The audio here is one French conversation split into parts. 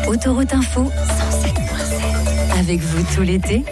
Autoroute Info 107.7. Avec vous tout l'été,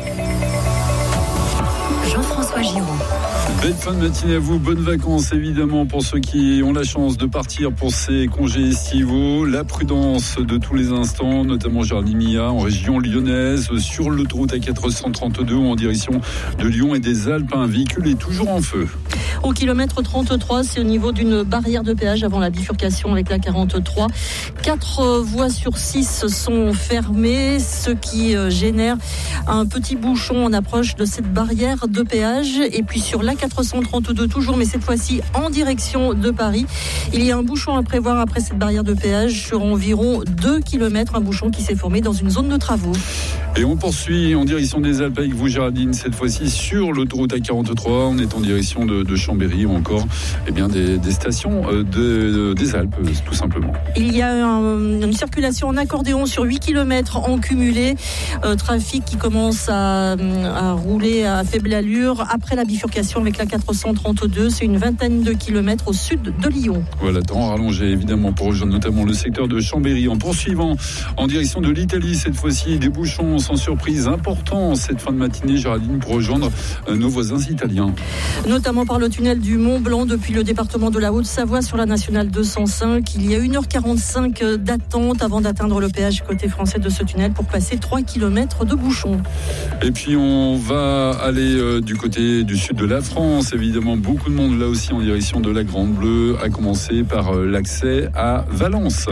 Jean-François Giraud. Belle fin de matinée à vous, bonnes vacances évidemment pour ceux qui ont la chance de partir pour ces congés estivaux. La prudence de tous les instants, notamment Géraldine Mia en région lyonnaise, sur l'autoroute A432 en direction de Lyon et des Alpes. Un véhicule est toujours en feu. Au kilomètre 33, c'est au niveau d'une barrière de péage avant la bifurcation avec la 43. 4 voies sur 6 sont fermées, ce qui génère un petit bouchon en approche de cette barrière de péage. Et puis sur la 432 toujours, mais cette fois-ci en direction de Paris, il y a un bouchon à prévoir après cette barrière de péage sur environ 2 km, un bouchon qui s'est formé dans une zone de travaux. Et on poursuit en direction des Alpes avec vous Géraldine, cette fois-ci sur l'autoroute A43, on est en direction de Chambéry ou encore des stations des Alpes tout simplement. Il y a une circulation en accordéon sur 8 km en cumulé, trafic qui commence à rouler à faible allure après la bifurcation avec la 432, c'est une vingtaine de kilomètres au sud de Lyon. Voilà, temps rallongé évidemment pour rejoindre notamment le secteur de Chambéry. En poursuivant en direction de l'Italie, cette fois-ci des bouchons sans surprise importants cette fin de matinée Géraldine pour rejoindre nos voisins italiens. Notamment par le tunnel du Mont-Blanc depuis le département de la Haute-Savoie sur la nationale 205. Il y a 1h45 d'attente avant d'atteindre le péage côté français de ce tunnel pour passer 3 km de bouchons. Et puis on va aller du côté du sud de la France. Évidemment, beaucoup de monde là aussi en direction de la Grande Bleue, à commencer par l'accès à Valence.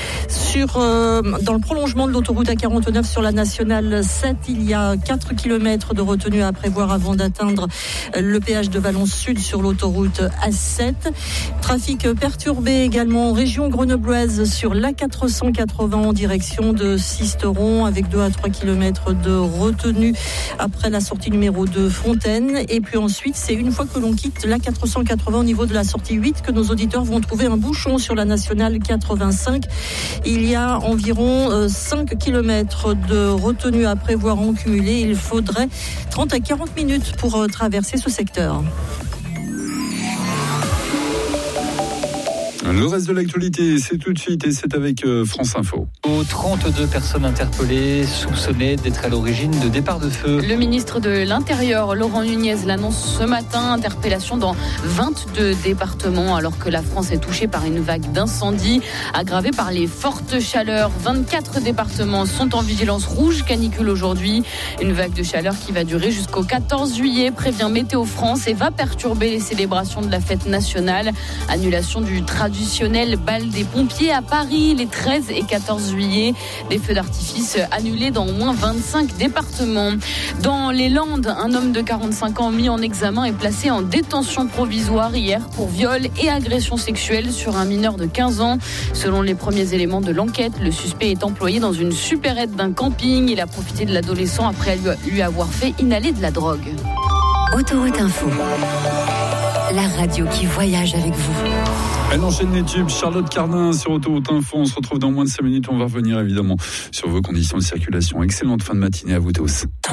Dans le prolongement de l'autoroute A49 sur la nationale 7, il y a 4 km de retenue à prévoir avant d'atteindre le péage de Valence Sud sur l'autoroute A7. Trafic perturbé également en région grenobloise sur l'A480 en direction de Sisteron avec 2 à 3 km de retenue après la sortie numéro 2 Fontaine. Et puis ensuite, c'est une fois que l'on quitte l'A480 au niveau de la sortie 8 que nos auditeurs vont trouver un bouchon sur la nationale 85. Il y a environ 5 km de retenue à prévoir en cumulé. Il faudrait 30 à 40 minutes pour traverser ce secteur. Le reste de l'actualité, c'est tout de suite et c'est avec France Info. 32 personnes interpellées, soupçonnées d'être à l'origine de départs de feu. Le ministre de l'Intérieur, Laurent Nunez, l'annonce ce matin. Interpellation dans 22 départements alors que la France est touchée par une vague d'incendies aggravée par les fortes chaleurs. 24 départements sont en vigilance rouge canicule aujourd'hui. Une vague de chaleur qui va durer jusqu'au 14 juillet, prévient Météo France, et va perturber les célébrations de la fête nationale. Annulation du traditionnel bal des pompiers à Paris les 13 et 14 juillet. Des feux d'artifice annulés dans au moins 25 départements. Dans les Landes, un homme de 45 ans mis en examen et placé en détention provisoire hier pour viol et agression sexuelle sur un mineur de 15 ans. Selon les premiers éléments de l'enquête, le suspect est employé dans une supérette d'un camping. Il a profité de l'adolescent après lui avoir fait inhaler de la drogue. Autoroute Info, la radio qui voyage avec vous. Elle enchaîne les tubes. Charlotte Cardin sur Autoroute Info. On se retrouve dans moins de 5 minutes. On va revenir évidemment sur vos conditions de circulation. Excellente fin de matinée à vous tous.